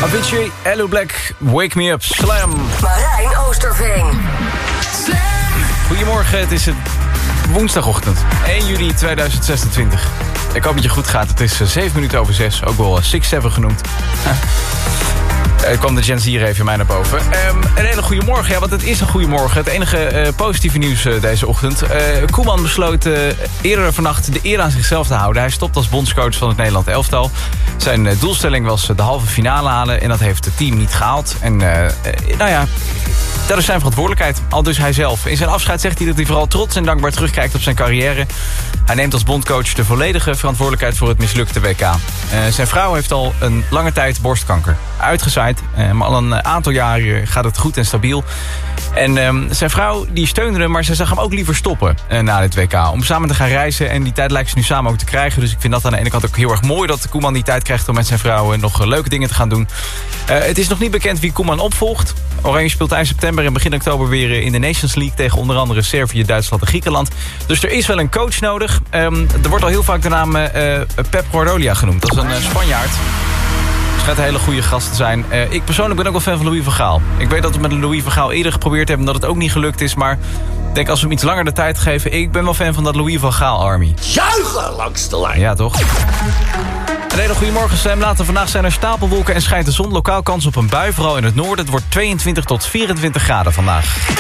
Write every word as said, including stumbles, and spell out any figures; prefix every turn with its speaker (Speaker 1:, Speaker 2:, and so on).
Speaker 1: Avicii, Hello Black, Wake Me Up, Slam.
Speaker 2: Marijn Oosterveen. Slam.
Speaker 1: Goedemorgen, het is het woensdagochtend, één juli tweeduizend zesentwintig. Ik hoop dat je goed gaat, het is zeven minuten over zes, ook wel zes zeven genoemd. Uh, kwam de Gen Z hier even mij naar boven. Um, een hele goede morgen, ja, want het is een goede morgen. Het enige uh, positieve nieuws uh, deze ochtend. Uh, Koeman besloot uh, eerder vannacht de eer aan zichzelf te houden. Hij stopt als bondscoach van het Nederland elftal. Zijn uh, doelstelling was de halve finale halen en dat heeft het team niet gehaald. En uh, uh, nou ja, dat is zijn verantwoordelijkheid, al dus hij zelf. In zijn afscheid zegt hij dat hij vooral trots en dankbaar terugkijkt op zijn carrière. Hij neemt als bondcoach de volledige verantwoordelijkheid voor het mislukte W K. Uh, zijn vrouw heeft al een lange tijd borstkanker. Uitgezaaid, uh, maar al een aantal jaren gaat het goed en stabiel. En um, zijn vrouw die steunde hem, maar ze zag hem ook liever stoppen uh, na dit W K. Om samen te gaan reizen en die tijd lijkt ze nu samen ook te krijgen. Dus ik vind dat aan de ene kant ook heel erg mooi dat Koeman die tijd krijgt om met zijn vrouw nog uh, leuke dingen te gaan doen. Uh, het is nog niet bekend wie Koeman opvolgt. Oranje speelt eind september en begin oktober weer in de Nations League tegen onder andere Servië, Duitsland en Griekenland. Dus er is wel een coach nodig. Um, er wordt al heel vaak de naam uh, Pep Guardiola genoemd. Dat is een uh, Spanjaard. Schijnt een hele goede gast te zijn. Uh, ik persoonlijk ben ook wel fan van Louis van Gaal. Ik weet dat we met Louis van Gaal eerder geprobeerd hebben dat het ook niet gelukt is. Maar ik denk als we hem iets langer de tijd geven. Ik ben wel fan van dat Louis van Gaal Army.
Speaker 3: Juichen langs de lijn.
Speaker 1: Ja, toch? Een hele goede morgen, Slam. Later vandaag zijn er stapelwolken en schijnt de zon. Lokaal kans op een bui, vooral in het noorden. Het wordt tweeëntwintig tot vierentwintig graden vandaag.